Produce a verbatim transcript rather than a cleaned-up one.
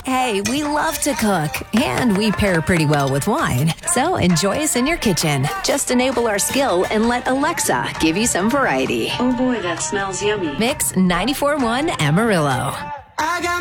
Hey, we love to cook, and we pair pretty well with wine. So enjoy us in your kitchen. Just enable our skill and let Alexa give you some variety. Oh boy, that smells yummy. Mix ninety-four point one Amarillo. I got